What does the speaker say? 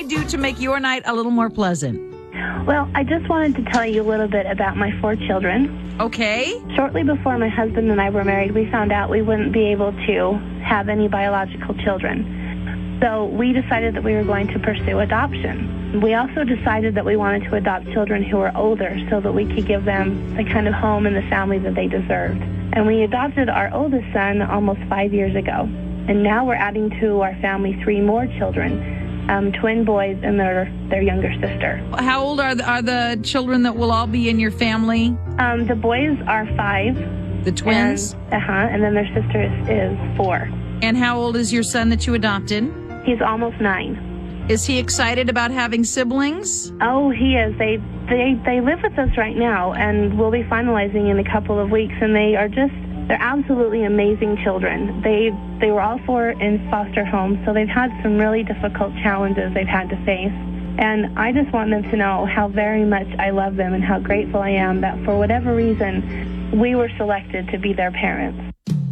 I do to make your night a little more pleasant? Well, I just wanted to tell you a little bit about my 4 children. Okay. Shortly before my husband and I were married, we found out we wouldn't be able to have any biological children. So we decided that we were going to pursue adoption. We also decided that we wanted to adopt children who were older so that we could give them the kind of home and the family that they deserved. And we adopted our oldest son almost 5 years ago. And now we're adding to our family 3 more children. Twin boys and their younger sister. How old are the children that will all be in your family? The boys are 5. The twins? And then their sister is 4. And how old is your son that you adopted? He's almost 9. Is he excited about having siblings? Oh, he is. They live with us right now, and we'll be finalizing in a couple of weeks, and they're absolutely amazing children. They were all 4 in foster homes, so they've had some really difficult challenges they've had to face. And I just want them to know how very much I love them and how grateful I am that for whatever reason, we were selected to be their parents.